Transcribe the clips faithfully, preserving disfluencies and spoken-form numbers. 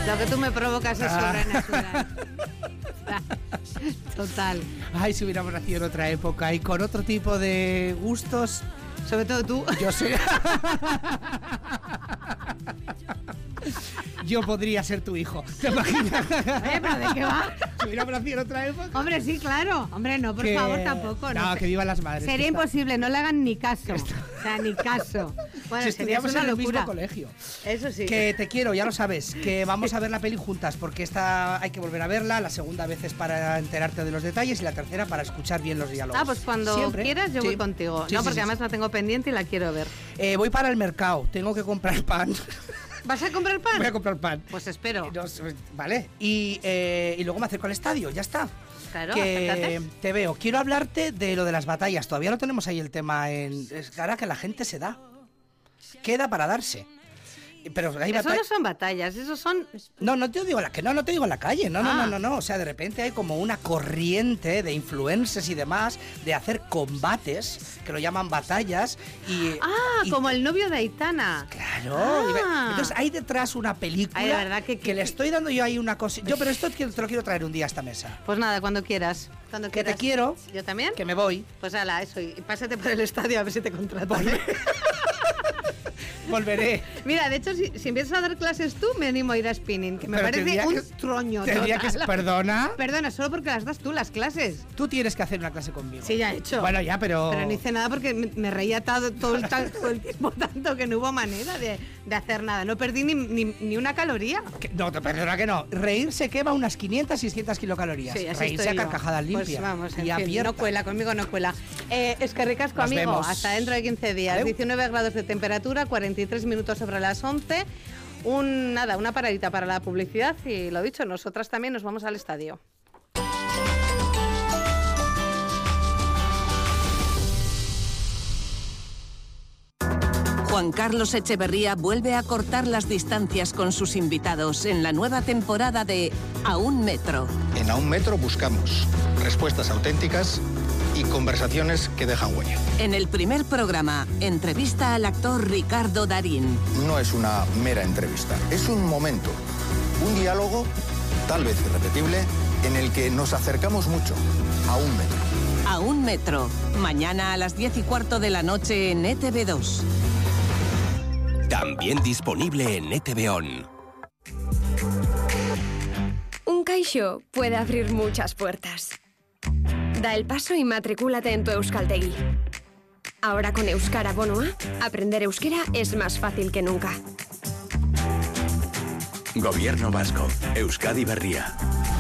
Lo que tú me provocas es Ah. sobrenatural. Total. Ay, si hubiéramos nacido en otra época y con otro tipo de gustos. Sobre todo tú. Yo sé. Yo podría ser tu hijo. ¿Te imaginas? Oye, ¿pero de qué va? Si hubiéramos nacido en otra época. Hombre, sí, claro. Hombre, no, por Que- favor, tampoco. No, sé. que vivan las madres. Sería que está- imposible, no le hagan ni caso. O sea, ni caso. Bueno, si sería estudiamos una en el locura. mismo colegio. Eso sí. Que te quiero, ya lo sabes. Que vamos a ver la peli juntas, porque esta hay que volver a verla. La segunda vez es para enterarte de los detalles y la tercera para escuchar bien los diálogos. Ah, pues cuando Siempre. quieras yo Sí. voy contigo. Sí, no, sí, porque sí, además sí. la tengo pendiente y la quiero ver. Eh, voy para el mercado, tengo que comprar pan. ¿Vas a comprar pan? Voy a comprar pan. Pues espero. No sé, vale. Y, eh, y luego me acerco al estadio, ya está. Claro, que acércate. te veo. Quiero hablarte de lo de las batallas. Todavía no tenemos ahí el tema en. Es ahora que la gente se da. Queda para darse. Pero hay Eso batallas. no son batallas, eso son... No, no te digo en la que no, no te digo en la calle. No, no, Ah. no, no, no. O sea, de repente hay como una corriente de influencers y demás de hacer combates que lo llaman batallas y. Ah, y- como el novio de Aitana. Claro. y ve- Ah. Entonces hay detrás una película Ay, de verdad que- que- le estoy dando yo ahí una cosa. Yo, pero esto te lo quiero traer un día a esta mesa. Pues nada, cuando quieras. Cuando Que te quieras. quiero. ¿Yo también? Que me voy. Pues ala, eso. Y pásate por el estadio a ver si te contratan. Volveré. Mira, de hecho, si, si empiezas a dar clases tú, me animo a ir a spinning, que me Pero parece tendría un que- troño. Tendría que total. perdona. Perdona, solo porque las das tú, las clases. Tú tienes que hacer una clase conmigo. Sí, ya he hecho. Bueno, ya, pero. Pero no hice nada porque me, me reía todo, todo, el, todo el tiempo tanto que no hubo manera de, de hacer nada. No perdí ni, ni, ni una caloría. Que- No, te perdona que no. Reírse quema unas quinientas, seiscientas kilocalorías. Sí, así Reírse estoy a yo. carcajadas limpias. Pues vamos, en y fin, abierta. no cuela, conmigo no cuela. Eh, es que ricasco, Nos amigo. vemos. Hasta dentro de quince días. Adeu. diecinueve grados de temperatura, cuarenta y tres minutos sobre las once. Un, nada, una paradita para la publicidad y lo dicho, nosotras también nos vamos al estadio. Juan Carlos Echeverría vuelve a cortar las distancias con sus invitados en la nueva temporada de A un Metro. En A un Metro buscamos respuestas auténticas y conversaciones que dejan huella. En el primer programa, entrevista al actor Ricardo Darín. No es una mera entrevista, es un momento, un diálogo, tal vez irrepetible, en el que nos acercamos mucho a un metro. A un Metro. Mañana a las diez y cuarto de la noche en E T V dos. También disponible en E T V On. Un Caixo puede abrir muchas puertas. Da el paso y matricúlate en tu Euskaltegi. Ahora con Euskara Bono A, aprender euskera es más fácil que nunca. Gobierno vasco. Euskadi Berria.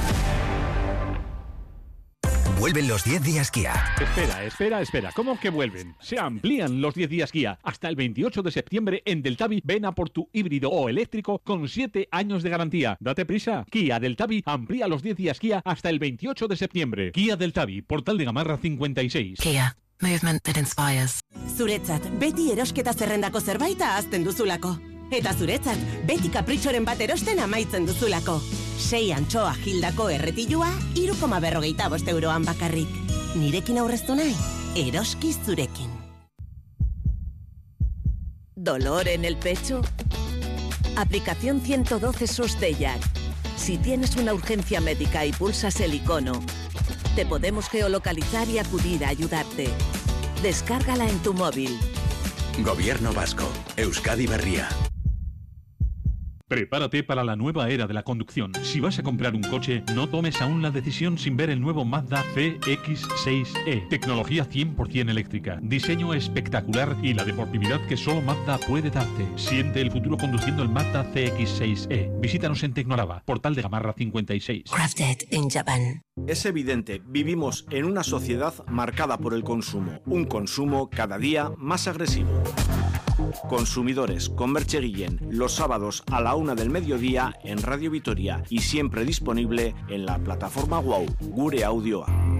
Vuelven los diez días Kia. Espera, espera, espera. ¿Cómo que vuelven? Se amplían los diez días Kia. Hasta el veintiocho de septiembre en Deltavi ven a por tu híbrido o eléctrico con siete años de garantía. Date prisa. Kia Deltavi amplía los diez días Kia hasta el veintiocho de septiembre. Kia Deltavi, Portal de Gamarra cincuenta y seis. Kia. Movement that inspires. Zuretzat, beti erosketa zerrendako zerbait ahazten duzulako. Eta zuretzat, beti kapritxoren bat erosten amaitzen duzulako. Sei antxoa gildako erretilua, iru koma berrogeita bost euroan bakarrik. Nirekin aurreztu nahi, eroski zurekin. ¿Dolor en el pecho? Aplicación ciento doce Sostella. Si tienes una urgencia médica y pulsas el icono, te podemos geolocalizar y acudir a ayudarte. Descárgala en tu móvil. Gobierno vasco. Euskadi Berria. Prepárate para la nueva era de la conducción. Si vas a comprar un coche, no tomes aún la decisión sin ver el nuevo Mazda C X seis E. Tecnología cien por ciento eléctrica, diseño espectacular y la deportividad que solo Mazda puede darte. Siente el futuro conduciendo el Mazda C X seis E. Visítanos en Tecnorava, Portal de Gamarra cincuenta y seis. Crafted in Japan. Es evidente, vivimos en una sociedad marcada por el consumo, un consumo cada día más agresivo. Consumidores con Merche Guillén, los sábados a la una del mediodía en Radio Vitoria y siempre disponible en la plataforma Wow, Gure Audioa.